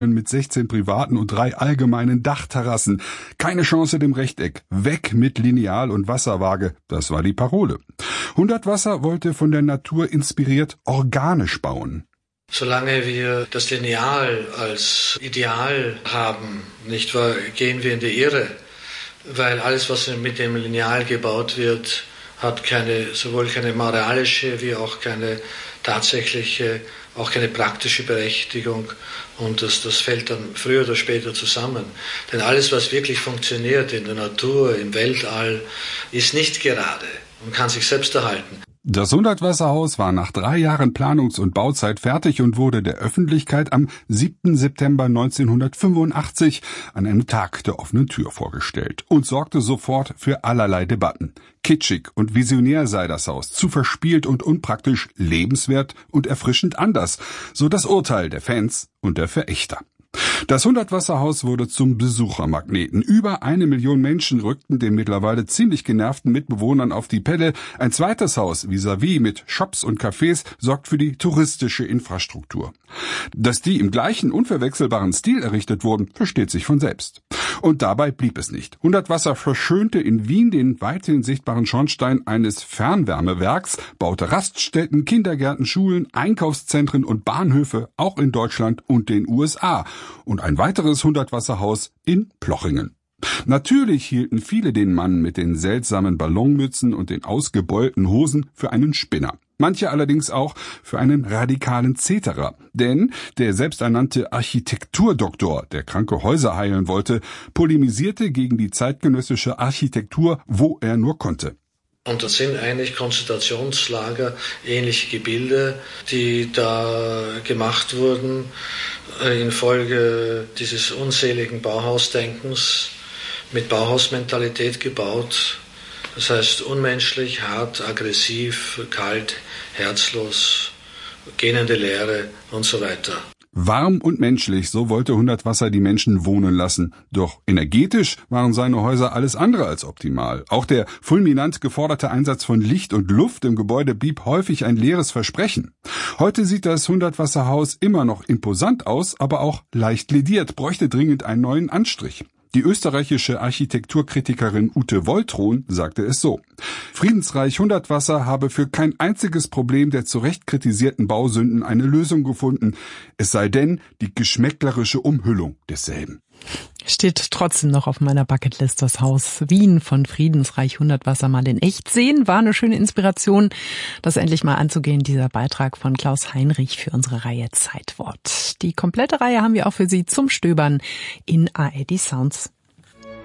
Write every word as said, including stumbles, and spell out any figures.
mit sechzehn privaten und drei allgemeinen Dachterrassen. Keine Chance dem Rechteck. Weg mit Lineal und Wasserwaage. Das war die Parole. hundert Wasser wollte von der Natur inspiriert organisch bauen. Solange wir das Lineal als Ideal haben, nicht wahr, gehen wir in die Irre. Weil alles, was mit dem Lineal gebaut wird, hat keine, sowohl keine moralische wie auch keine tatsächliche, auch keine praktische Berechtigung. Und das, das fällt dann früher oder später zusammen. Denn alles, was wirklich funktioniert in der Natur, im Weltall, ist nicht gerade und kann sich selbst erhalten. Das hundert-Wasser-Haus war nach drei Jahren Planungs- und Bauzeit fertig und wurde der Öffentlichkeit am siebten September neunzehnhundertfünfundachtzig an einem Tag der offenen Tür vorgestellt und sorgte sofort für allerlei Debatten. Kitschig und visionär sei das Haus, zu verspielt und unpraktisch, lebenswert und erfrischend anders, so das Urteil der Fans und der Verächter. Das hundert-Wasser-Haus wurde zum Besuchermagneten. Über eine Million Menschen rückten den mittlerweile ziemlich genervten Mitbewohnern auf die Pelle. Ein zweites Haus vis-à-vis mit Shops und Cafés sorgt für die touristische Infrastruktur. Dass die im gleichen unverwechselbaren Stil errichtet wurden, versteht sich von selbst. Und dabei blieb es nicht. hundert Wasser verschönte in Wien den weithin sichtbaren Schornstein eines Fernwärmewerks, baute Raststätten, Kindergärten, Schulen, Einkaufszentren und Bahnhöfe, auch in Deutschland und den U S A. Und ein weiteres hundert-Wasser-Haus in Plochingen. Natürlich hielten viele den Mann mit den seltsamen Ballonmützen und den ausgebeulten Hosen für einen Spinner. Manche allerdings auch für einen radikalen Zeterer. Denn der selbsternannte Architekturdoktor, der kranke Häuser heilen wollte, polemisierte gegen die zeitgenössische Architektur, wo er nur konnte. Und das sind eigentlich Konzentrationslager, ähnliche Gebilde, die da gemacht wurden infolge dieses unseligen Bauhausdenkens, mit Bauhausmentalität gebaut. Das heißt unmenschlich, hart, aggressiv, kalt, herzlos, gähnende Leere und so weiter. Warm und menschlich, so wollte hundert Wasser die Menschen wohnen lassen. Doch energetisch waren seine Häuser alles andere als optimal. Auch der fulminant geforderte Einsatz von Licht und Luft im Gebäude blieb häufig ein leeres Versprechen. Heute sieht das hundert-Wasser-Haus immer noch imposant aus, aber auch leicht lediert, bräuchte dringend einen neuen Anstrich. Die österreichische Architekturkritikerin Ute Woltron sagte es so: Friedensreich hundert Wasser habe für kein einziges Problem der zu Recht kritisierten Bausünden eine Lösung gefunden, es sei denn die geschmäcklerische Umhüllung desselben. Steht trotzdem noch auf meiner Bucketlist, das Haus Wien von Friedensreich hundert Wasser mal in echt sehen. War eine schöne Inspiration, das endlich mal anzugehen, dieser Beitrag von Klaus Heinrich für unsere Reihe Zeitwort. Die komplette Reihe haben wir auch für Sie zum Stöbern in A R D Sounds.